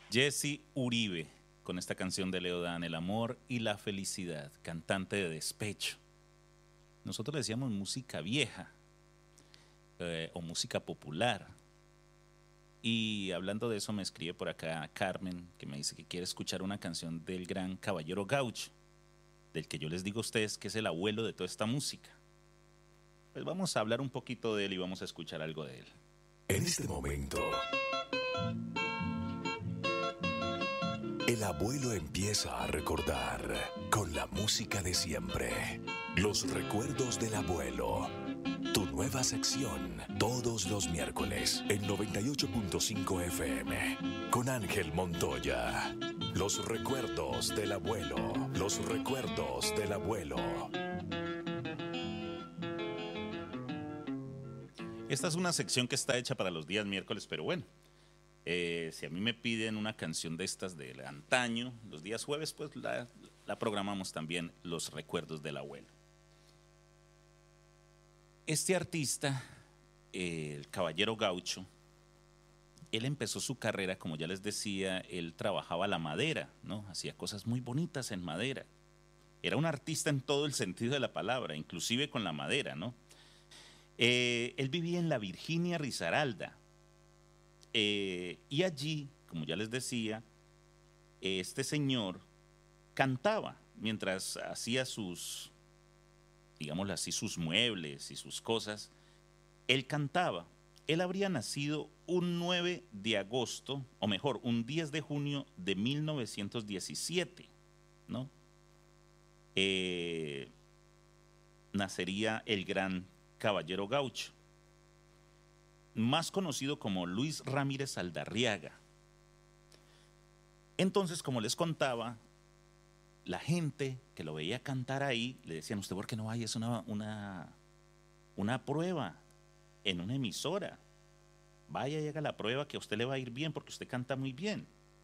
Jesse Uribe, con esta canción de Leodán, El amor y la felicidad, cantante de despecho. Nosotros le decíamos música vieja o música popular. Y hablando de eso, me escribe por acá Carmen, que me dice que quiere escuchar una canción del gran Caballero Gaucho, del que yo les digo a ustedes que es el abuelo de toda esta música. Pues vamos a hablar un poquito de él y vamos a escuchar algo de él. En este momento, el abuelo empieza a recordar con la música de siempre. Los recuerdos del abuelo. Tu nueva sección, todos los miércoles, en 98.5 FM, con Ángel Montoya. Los recuerdos del abuelo. Los recuerdos del abuelo. Esta es una sección que está hecha para los días miércoles, pero bueno, si a mí me piden una canción de estas de antaño, los días jueves, pues la programamos también, Los recuerdos del abuelo. Este artista, el Caballero Gaucho, él empezó su carrera, como ya les decía, él trabajaba la madera, ¿no? Hacía cosas muy bonitas en madera. Era un artista en todo el sentido de la palabra, inclusive con la madera, ¿no? Él vivía en la Virginia Risaralda. Y allí, como ya les decía, este señor cantaba mientras hacía sus, digámoslo así, sus muebles y sus cosas. Él cantaba. Él habría nacido un 9 de agosto, o mejor, un 10 de junio de 1917, ¿no? Nacería el gran Caballero Gaucho, más conocido como Luis Ramírez Aldarriaga. Entonces, como les contaba, la gente que lo veía cantar ahí le decían: ¿usted por qué no vaya? Es una prueba en una emisora. Vaya y haga la prueba que a usted le va a ir bien porque usted canta muy bien.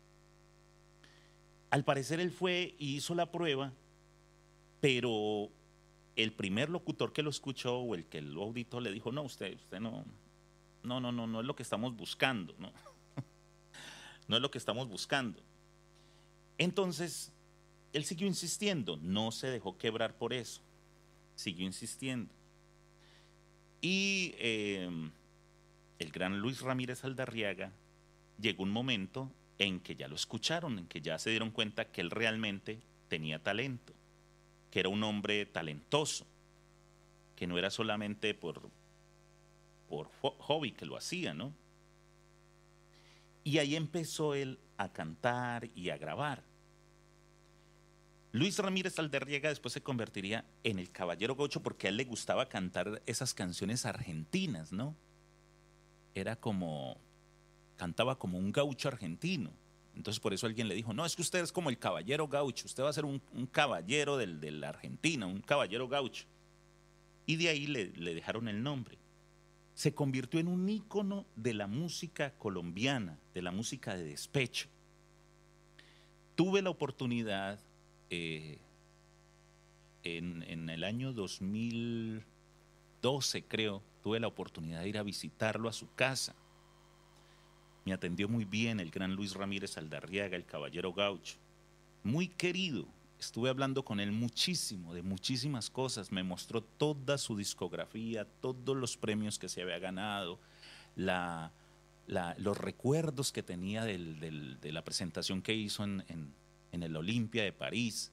Al parecer él fue y hizo la prueba, pero el primer locutor que lo escuchó o el que lo auditó le dijo: no, usted no es lo que estamos buscando, no, no es lo que estamos buscando. Entonces, él siguió insistiendo, no se dejó quebrar por eso, siguió insistiendo. Y el gran Luis Ramírez Aldarriaga, llegó un momento en que ya lo escucharon, en que ya se dieron cuenta que él realmente tenía talento, que era un hombre talentoso, que no era solamente por hobby que lo hacía, ¿no? Y ahí empezó él a cantar y a grabar. Luis Ramírez Aldarriaga después se convertiría en el Caballero Gaucho porque a él le gustaba cantar esas canciones argentinas, ¿no? Era como, cantaba como un gaucho argentino. Entonces por eso alguien le dijo: no, es que usted es como el Caballero Gaucho, usted va a ser un caballero de la Argentina, un Caballero Gaucho. Y de ahí le dejaron el nombre. Se convirtió en un ícono de la música colombiana, de la música de despecho. Tuve la oportunidad en el año 2012, creo, tuve la oportunidad de ir a visitarlo a su casa. Me atendió muy bien el gran Luis Ramírez Aldarriaga, el Caballero Gaucho. Muy querido. Estuve hablando con él muchísimo, de muchísimas cosas. Me mostró toda su discografía, todos los premios que se había ganado, los recuerdos que tenía de la presentación que hizo en el Olimpia de París.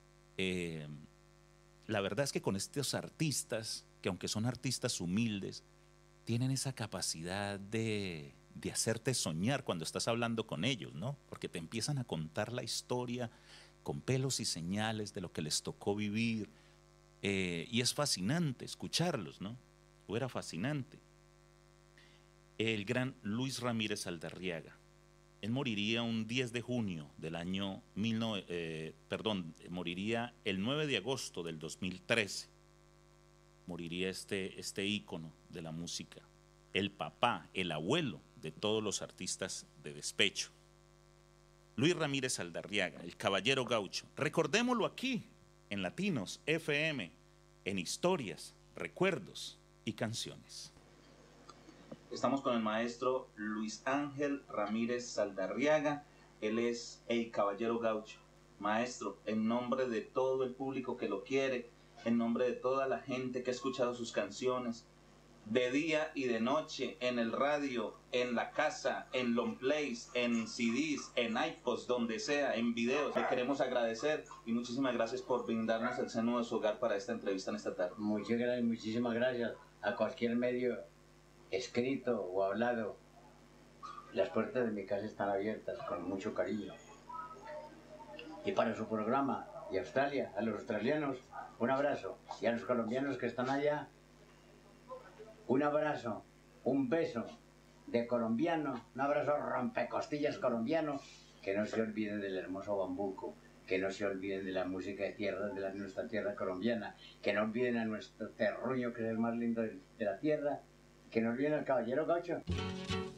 La verdad es que con estos artistas, que aunque son artistas humildes, tienen esa capacidad de hacerte soñar cuando estás hablando con ellos, ¿no? Porque te empiezan a contar la historia con pelos y señales de lo que les tocó vivir, y es fascinante escucharlos, ¿no? O era fascinante. El gran Luis Ramírez Aldarriaga, él moriría un 10 de junio del año moriría el 9 de agosto del 2013. Moriría este ícono de la música, el papá, el abuelo de todos los artistas de despecho. Luis Ramírez Aldarriaga, el Caballero Gaucho. Recordémoslo aquí, en Latinos FM, en historias, recuerdos y canciones. Estamos con el maestro Luis Ángel Ramírez Aldarriaga, Él es el Caballero Gaucho. Maestro, en nombre de todo el público que lo quiere, en nombre de toda la gente que ha escuchado sus canciones, de día y de noche, en el radio, en la casa, en long plays, en CDs, en iPods, donde sea, en videos. Le queremos agradecer y muchísimas gracias por brindarnos el seno de su hogar para esta entrevista en esta tarde. Muchísimas gracias a cualquier medio escrito o hablado. Las puertas de mi casa están abiertas con mucho cariño. Y para su programa, y Australia, a los australianos, un abrazo. Y a los colombianos que están allá, un abrazo, un beso de colombiano, un abrazo rompecostillas colombiano. Que no se olviden del hermoso bambuco, que no se olviden de la música de tierra, de nuestra tierra colombiana, que no olviden a nuestro terruño, que es el más lindo de la tierra, que no olviden al Caballero Gaucho.